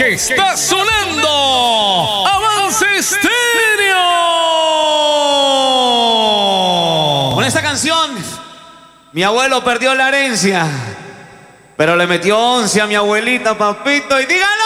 porque está sonando Avance Estéreo. Con esta canción, mi abuelo perdió la herencia, pero le metió 11 a mi abuelita, papito, y dígalo.